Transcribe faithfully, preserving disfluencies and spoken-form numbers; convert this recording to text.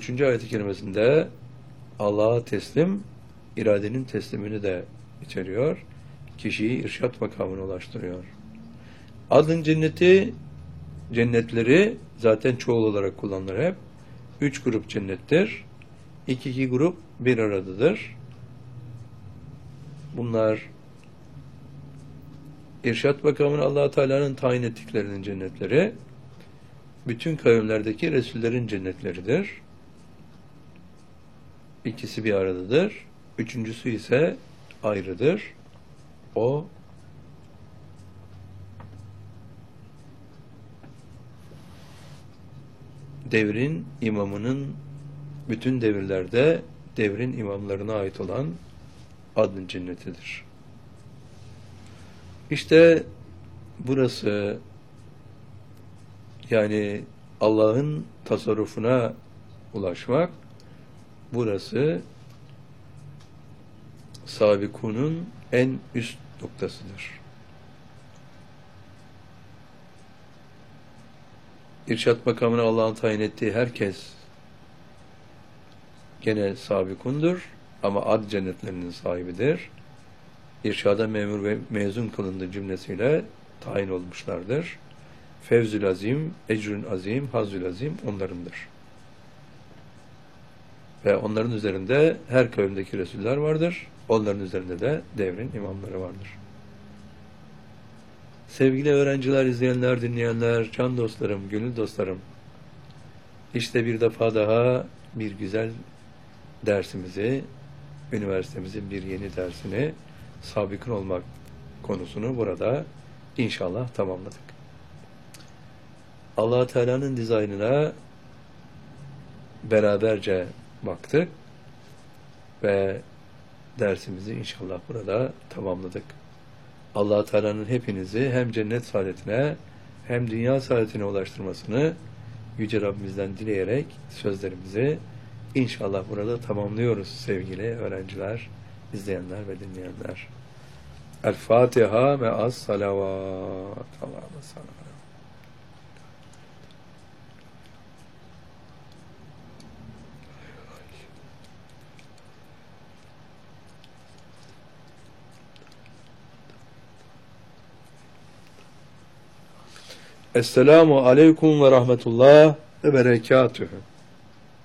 üçüncü ayet-i kerimesinde Allah'a teslim, iradenin teslimini de içeriyor. Kişiyi irşat makamına ulaştırıyor. Adın cenneti, cennetleri zaten çoğul olarak kullanılır hep. Üç grup cennettir. İki iki grup bir aradadır. Bunlar irşat makamına Allah Teala'nın tayin ettiklerinin cennetleri, bütün kavimlerdeki Resullerin cennetleridir. İkisi bir aradadır. Üçüncüsü ise ayrıdır. O devrin imamının, bütün devirlerde devrin imamlarına ait olan adın cennetidir. İşte burası, yani Allah'ın tasarrufuna ulaşmak, burası sabikunun en üst noktasıdır. İrşat makamına Allah'ın tayin ettiği herkes gene sabikundur ama ad cennetlerinin sahibidir. İrşada memur ve mezun kılındığı cümlesiyle tayin olmuşlardır. Fevzül azim, ecrün azim, hazül azim onlarındır. Ve onların üzerinde her kavimdeki Resuller vardır. Onların üzerinde de devrin imamları vardır. Sevgili öğrenciler, izleyenler, dinleyenler, can dostlarım, gönül dostlarım, işte bir defa daha bir güzel dersimizi, üniversitemizin bir yeni dersini, sabikun olmak konusunu burada inşallah tamamladık. Allah Teala'nın dizaynına beraberce baktık ve dersimizi inşallah burada tamamladık. Allah Teala'nın hepinizi hem cennet saadetine hem dünya saadetine ulaştırmasını Yüce Rabbimizden dileyerek sözlerimizi inşallah burada tamamlıyoruz sevgili öğrenciler, izleyenler ve dinleyenler. El Fatiha ve az salavat. Allah'ım salavat. Esselamu aleyküm ve rahmetullah ve berekatühü.